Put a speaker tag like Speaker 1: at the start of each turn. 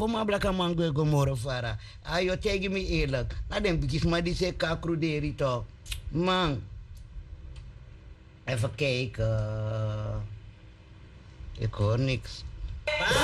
Speaker 1: Kom maar blaka mango gomoro fara. Ayo tegen me eerlijk. Na den bikis maar die se kakruderi toch. Man. Even kijken. Ik hoor niks.